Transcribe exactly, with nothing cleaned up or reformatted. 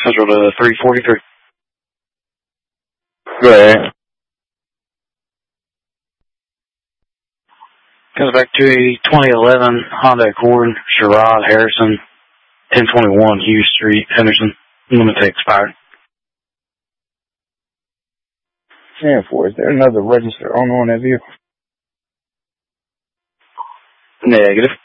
Central to three forty-three. Go ahead. Comes back to a twenty eleven Honda Accord, Sherrod Harrison, ten twenty-one Hughes Street, Henderson. Limited expired. ten four, is there another registered owner on that vehicle? Negative.